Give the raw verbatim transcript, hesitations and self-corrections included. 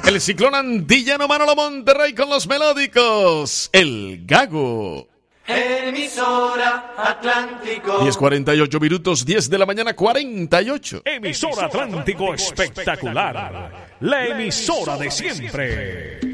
El ciclón antillano Manolo Monterrey con los melódicos. El Gago. Emisora Atlántico. diez cuarenta y ocho minutos, diez de la mañana, cuarenta y ocho. Emisora Atlántico espectacular. La emisora de siempre.